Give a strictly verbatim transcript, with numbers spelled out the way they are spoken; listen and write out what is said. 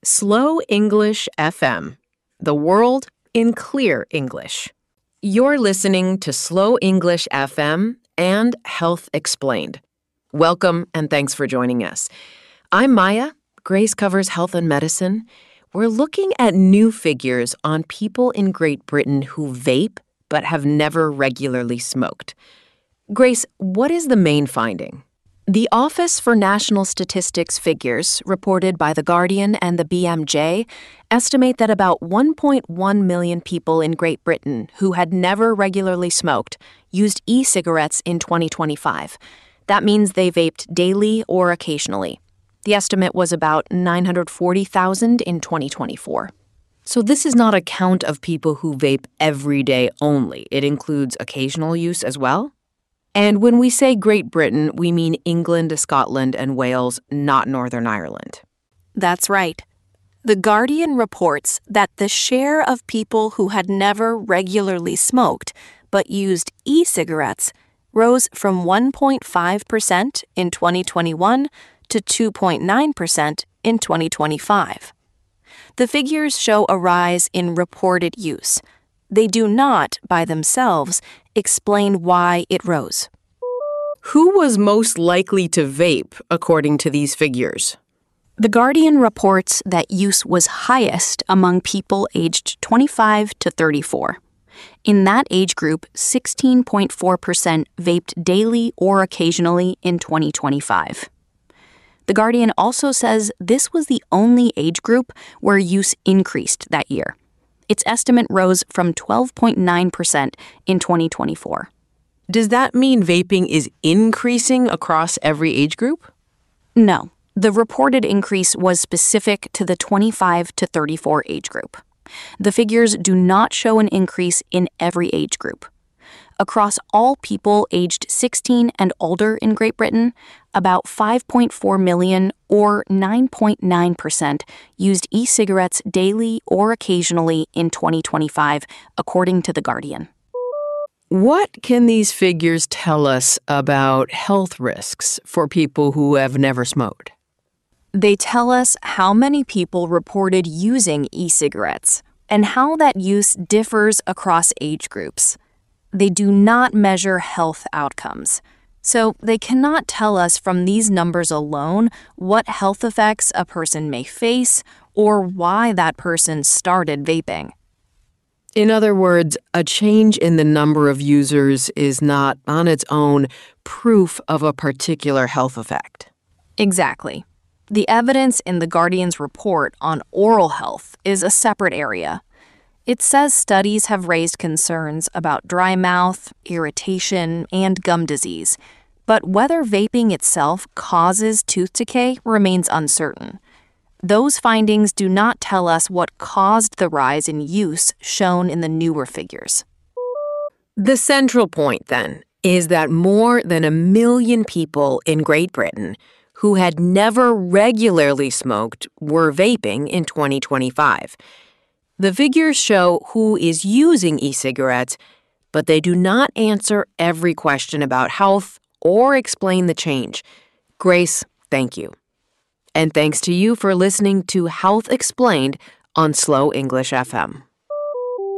Slow English F M, the world in clear English. You're listening to Slow English F M and Health Explained. Welcome and thanks for joining us. I'm Maya. Grace covers health and medicine. We're looking at new figures on people in Great Britain who vape but have never regularly smoked. Grace, what is the main finding? The Office for National Statistics figures, reported by The Guardian and the B M J, estimate that about one point one million people in Great Britain who had never regularly smoked used e-cigarettes in twenty twenty-five. That means they vaped daily or occasionally. The estimate was about nine hundred forty thousand in twenty twenty-four. So this is not a count of people who vape every day only. It includes occasional use as well? And when we say Great Britain, we mean England, Scotland, and Wales, not Northern Ireland. That's right. The Guardian reports that the share of people who had never regularly smoked but used e-cigarettes rose from one point five percent in twenty twenty-one to two point nine percent in twenty twenty-five. The figures show a rise in reported use. They do not, by themselves, explain why it rose. Who was most likely to vape, according to these figures? The Guardian reports that use was highest among people aged twenty-five to thirty-four. In that age group, sixteen point four percent vaped daily or occasionally in twenty twenty-five. The Guardian also says this was the only age group where use increased that year. Its estimate rose from twelve point nine percent in twenty twenty-four. Does that mean vaping is increasing across every age group? No. The reported increase was specific to the twenty-five to thirty-four age group. The figures do not show an increase in every age group. Across all people aged sixteen and older in Great Britain, about five point four million, or nine point nine percent, used e-cigarettes daily or occasionally in twenty twenty-five, according to The Guardian. What can these figures tell us about health risks for people who have never smoked? They tell us how many people reported using e-cigarettes and how that use differs across age groups. They do not measure health outcomes, so they cannot tell us from these numbers alone what health effects a person may face or why that person started vaping. In other words, a change in the number of users is not, on its own, proof of a particular health effect. Exactly. The evidence in The Guardian's report on oral health is a separate area. It says studies have raised concerns about dry mouth, irritation, and gum disease, but whether vaping itself causes tooth decay remains uncertain. Those findings do not tell us what caused the rise in use shown in the newer figures. The central point, then, is that more than a million people in Great Britain who had never regularly smoked were vaping in twenty twenty-five. The figures show who is using e-cigarettes, but they do not answer every question about health or explain the change. Grace, thank you. And thanks to you for listening to Health Explained on Slow English F M.